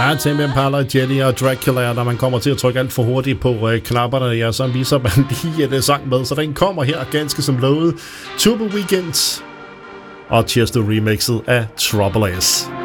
Ja, Tame Impala, Jenny og Dracula, når man kommer til at trykke alt for hurtigt på knapperne, ja, så viser man lige en sang med, så den kommer her ganske som lovet. Turbo Weekend og Tiesto remixet af Trouble S.